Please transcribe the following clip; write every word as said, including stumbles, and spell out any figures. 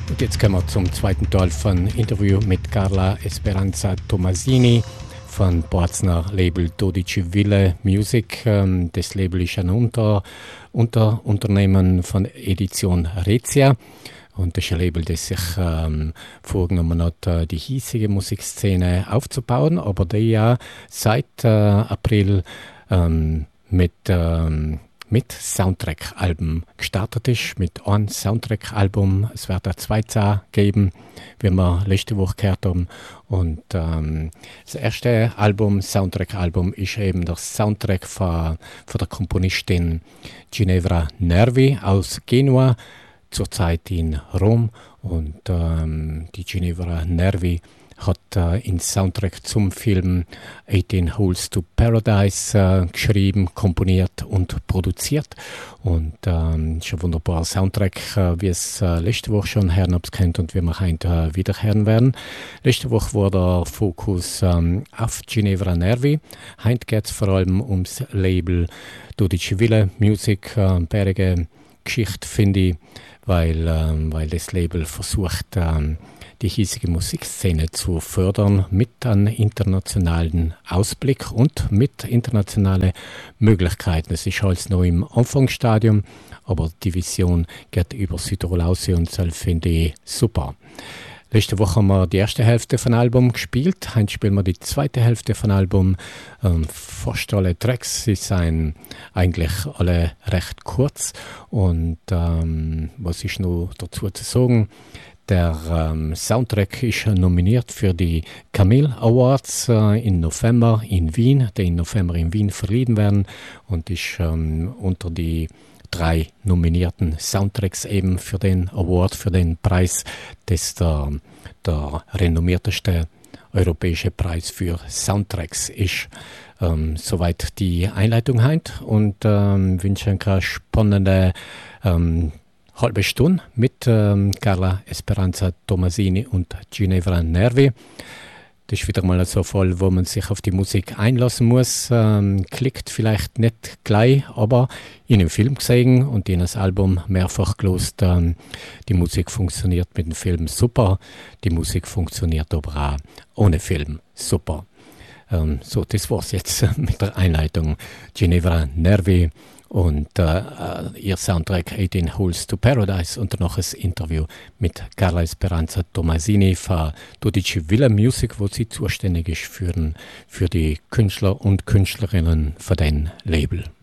Und jetzt kommen wir zum zweiten Teil von Interview mit Carla Esperanza Tomasini von Borzner Label dodici Ville Music. Das Label ist ein Unter, Unterunternehmen von Edition Rezia. Und das ist ein Label, das sich ähm, vorgenommen hat, die hiesige Musikszene aufzubauen, aber die ja seit äh, April ähm, mit, ähm, mit Soundtrack-Alben gestartet ist, mit einem Soundtrack-Album. Es wird ein zweites geben, wie wir letzte Woche gehört haben. Und ähm, das erste Album, Soundtrack-Album, ist eben der Soundtrack von, von der Komponistin Ginevra Nervi aus Genua, zurzeit in Rom. Und ähm, die Ginevra Nervi hat äh, in Soundtrack zum Film eighteen Holes to Paradise äh, geschrieben, komponiert und produziert. Und ähm, ist ein wunderbarer Soundtrack, äh, wie es äh, letzte Woche schon hören habt kennt und wie wir heute äh, wieder hören werden. Letzte Woche war der Fokus ähm, auf Ginevra Nervi. Heute geht es vor allem ums Label dodici Ville Music. Äh, Berge Geschichte finde ich, weil, ähm, weil das Label versucht, ähm, die hiesige Musikszene zu fördern mit einem internationalen Ausblick und mit internationalen Möglichkeiten. Es ist alles noch im Anfangsstadium, aber die Vision geht über Südtirol aus und das finde ich super. Letzte Woche haben wir die erste Hälfte von Album gespielt. Heute spielen wir die zweite Hälfte von Album. Ähm, fast alle Tracks sie sind eigentlich alle recht kurz. Und ähm, was ist noch dazu zu sagen? Der ähm, Soundtrack ist nominiert für die Camille Awards äh, im November in Wien, die im November in Wien verliehen werden und ist ähm, unter die drei nominierten Soundtracks eben für den Award, für den Preis, das der, der renommierteste europäische Preis für Soundtracks ist. Ähm, soweit die Einleitung heute und ähm, wünsche eine spannende ähm, halbe Stunde mit ähm, Carla Esperanza Tomasini und Ginevra Nervi. Das ist wieder mal so voll, wo man sich auf die Musik einlassen muss. Ähm, klickt vielleicht nicht gleich, aber in dem Film gesehen und in das Album mehrfach gelost. Ähm, die Musik funktioniert mit dem Film super. Die Musik funktioniert aber auch ohne Film super. Ähm, so, das war's jetzt mit der Einleitung. Ginevra Nervi und äh, ihr Soundtrack eighteen Holes to Paradise und danach ein Interview mit Carla Esperanza Tomasini von dodici Ville Music, wo sie zuständig ist für, den, für die Künstler und Künstlerinnen für den Label.